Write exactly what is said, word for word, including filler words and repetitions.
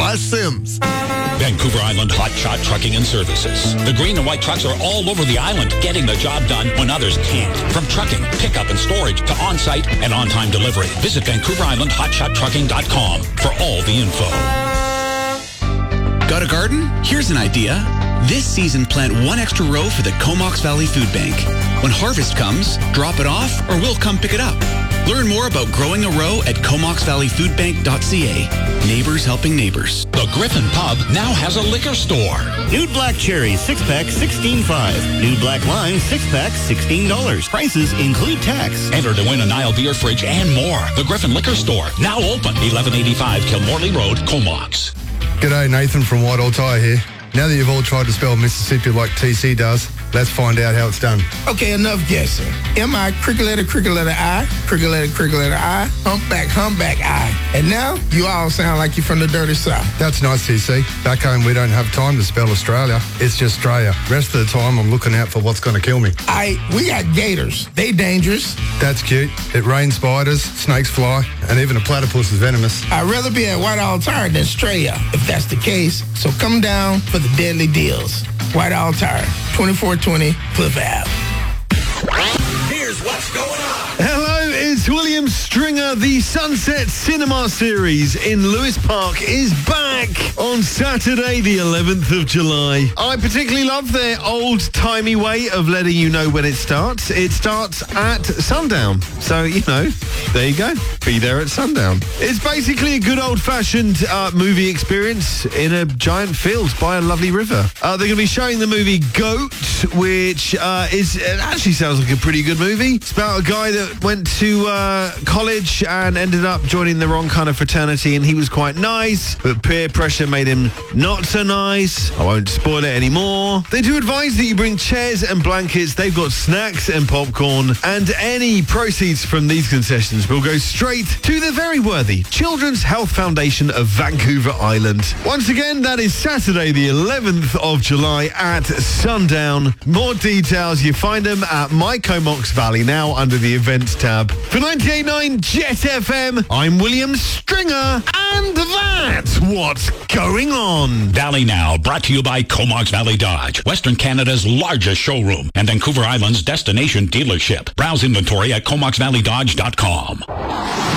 by Sims. Vancouver Island Hot Shot Trucking and Services. The green and white trucks are all over the island, getting the job done when others can't. From trucking, pickup, and storage to on-site and on-time delivery. Visit Vancouver Island Hot Shot Trucking dot com for all the info. Got a garden? Here's an idea. This season, plant one extra row for the Comox Valley Food Bank. When harvest comes, drop it off or we'll come pick it up. Learn more about growing a row at comox valley food bank dot c a. Neighbors helping neighbors. The Griffin Pub now has a liquor store. Nude Black Cherry, six-pack, sixteen dollars and five cents. Nude Black Lime, six-pack, sixteen dollars. Prices include tax. Enter to win a Nile beer fridge and more. The Griffin Liquor Store, now open. eleven eighty-five Kilmorley Road, Comox. G'day, Nathan from Whitehall Tyre here. Now that you've all tried to spell Mississippi like T C does, let's find out how it's done. Okay, enough guessing. M I, cricket letter, cricket letter I, cricket letter, cricket letter I, humpback, humpback I. And now, you all sound like you're from the dirty South. That's nice, T C. Back home, we don't have time to spell Australia. It's just Australia. Rest of the time, I'm looking out for what's going to kill me. I, we got gators. They dangerous. That's cute. It rains spiders, snakes fly, and even a platypus is venomous. I'd rather be at Whitehall Tire than Straya, if that's the case. So come down for the deadly deals. Whitehall Tire, twenty-four twenty Cliff Ave. Here's what's going on. Hello, it's William Stringer. The Sunset Cinema Series in Lewis Park is back on Saturday, the eleventh of July. I particularly love their old-timey way of letting you know when it starts. It starts at sundown. So, you know, there you go. Be there at sundown. It's basically a good old-fashioned uh, movie experience in a giant field by a lovely river. Uh, they're going to be showing the movie Goat, which uh, is it actually sounds like a pretty good movie. It's about a guy that went to uh, college and ended up joining the wrong kind of fraternity, and he was quite nice, but peer pressure made him not so nice. I won't spoil it anymore. They do advise that you bring chairs and blankets. They've got snacks and popcorn, and any proceeds from these concessions will go straight to the very worthy Children's Health Foundation of Vancouver Island. Once again, that is Saturday the eleventh of July at sundown. More details, you find them at My Comox Valley now under the events tab. For ninety-eight point nine Jet F M, I'm William Stringer, and that's what's going on. Valley Now, brought to you by Comox Valley Dodge, Western Canada's largest showroom and Vancouver Island's destination dealership. Browse inventory at comox valley dodge dot com.